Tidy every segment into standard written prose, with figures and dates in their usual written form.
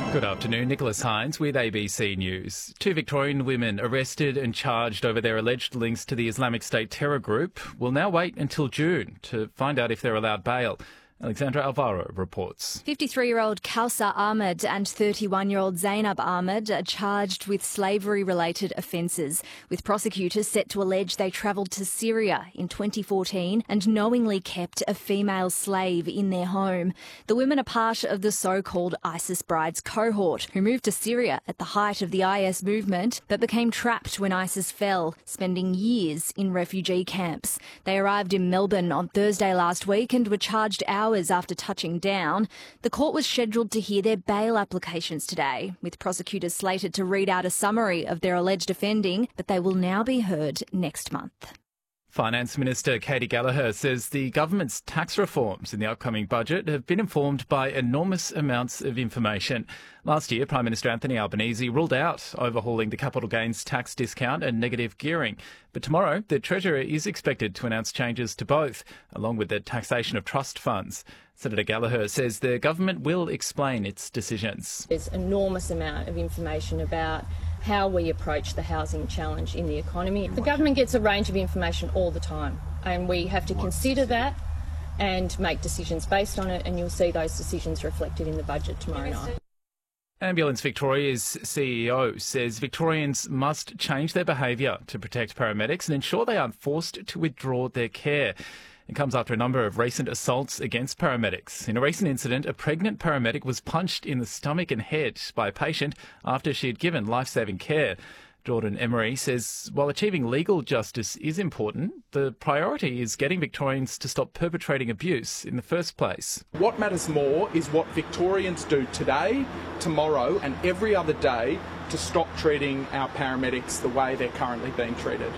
Good afternoon, Nicholas Hines with ABC News. 2 Victorian women arrested and charged over their alleged links to the Islamic State terror group will now wait until June to find out if they're allowed bail. Alexandra Alvaro reports. 53-year-old Kausar Ahmed and 31-year-old Zainab Ahmed are charged with slavery-related offences, with prosecutors set to allege they travelled to Syria in 2014 and knowingly kept a female slave in their home. The women are part of the so-called ISIS Brides cohort, who moved to Syria at the height of the IS movement but became trapped when ISIS fell, spending years in refugee camps. They arrived in Melbourne on Thursday last week and were charged hours after touching down. The court was scheduled to hear their bail applications today, with prosecutors slated to read out a summary of their alleged offending, but they will now be heard next month. Finance Minister Katy Gallagher says the government's tax reforms in the upcoming budget have been informed by enormous amounts of information. Last year, Prime Minister Anthony Albanese ruled out overhauling the capital gains tax discount and negative gearing. But tomorrow, the Treasurer is expected to announce changes to both, along with the taxation of trust funds. Senator Gallagher says the government will explain its decisions. There's an enormous amount of information about how we approach the housing challenge in the economy. The government gets a range of information all the time, and we have to consider that and make decisions based on it, and you'll see those decisions reflected in the budget tomorrow night. Ambulance Victoria's CEO says Victorians must change their behaviour to protect paramedics and ensure they aren't forced to withdraw their care. It comes after a number of recent assaults against paramedics. In a recent incident, a pregnant paramedic was punched in the stomach and head by a patient after she had given life-saving care. Jordan Emery says while achieving legal justice is important, the priority is getting Victorians to stop perpetrating abuse in the first place. What matters more is what Victorians do today, tomorrow and every other day to stop treating our paramedics the way they're currently being treated.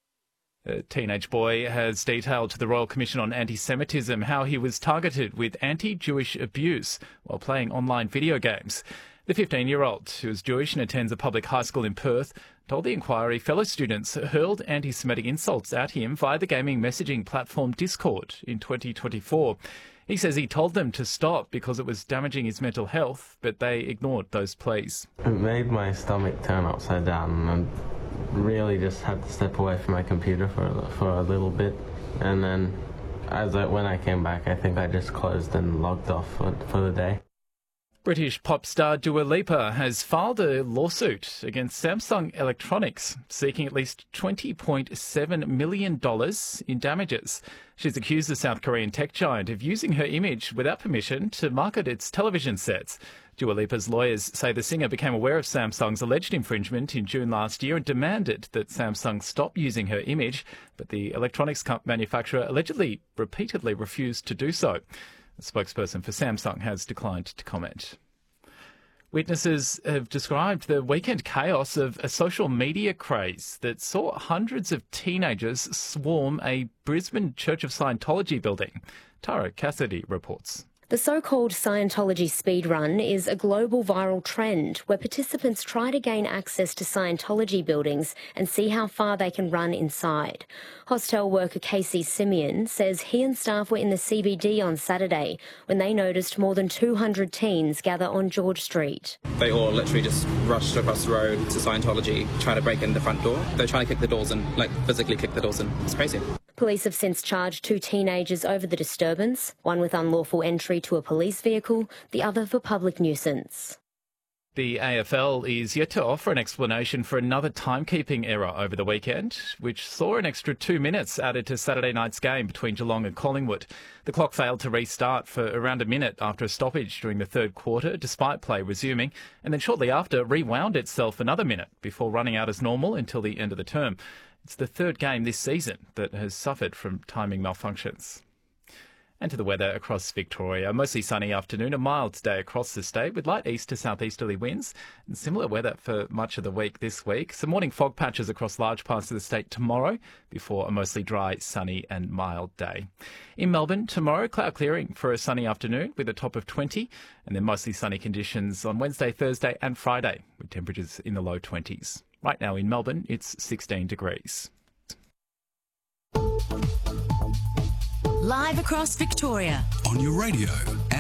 A teenage boy has detailed to the Royal Commission on Anti-Semitism how he was targeted with anti-Jewish abuse while playing online video games. The 15-year-old, who is Jewish and attends a public high school in Perth, told the inquiry fellow students hurled anti-Semitic insults at him via the gaming messaging platform Discord in 2024. He says he told them to stop because it was damaging his mental health, but they ignored those pleas. It made my stomach turn upside down and really just had to step away from my computer for a little bit, and then when I came back, I think I just closed and logged off for the day. British pop star Dua Lipa has filed a lawsuit against Samsung Electronics, seeking at least $20.7 million in damages. She's accused the South Korean tech giant of using her image without permission to market its television sets. Dua Lipa's lawyers say the singer became aware of Samsung's alleged infringement in June last year and demanded that Samsung stop using her image, but the electronics manufacturer allegedly repeatedly refused to do so. A spokesperson for Samsung has declined to comment. Witnesses have described the weekend chaos of a social media craze that saw hundreds of teenagers swarm a Brisbane Church of Scientology building. Tara Cassidy reports. The so-called Scientology speedrun is a global viral trend where participants try to gain access to Scientology buildings and see how far they can run inside. Hostel worker Casey Simeon says he and staff were in the CBD on Saturday when they noticed more than 200 teens gather on George Street. They all literally just rushed across the road to Scientology, trying to break in the front door. They're trying to kick the doors in, physically kick the doors in. It's crazy. Police have since charged 2 teenagers over the disturbance, one with unlawful entry to a police vehicle, the other for public nuisance. The AFL is yet to offer an explanation for another timekeeping error over the weekend, which saw an extra 2 minutes added to Saturday night's game between Geelong and Collingwood. The clock failed to restart for around a minute after a stoppage during the third quarter, despite play resuming, and then shortly after rewound itself another minute before running out as normal until the end of the term. It's the third game this season that has suffered from timing malfunctions. And to the weather across Victoria. Mostly sunny afternoon, a mild day across the state with light east to southeasterly winds and similar weather for much of the week this week. Some morning fog patches across large parts of the state tomorrow before a mostly dry, sunny and mild day. In Melbourne, tomorrow, cloud clearing for a sunny afternoon with a top of 20 and then mostly sunny conditions on Wednesday, Thursday and Friday with temperatures in the low 20s. Right now in Melbourne, it's 16 degrees. Live across Victoria. On your radio.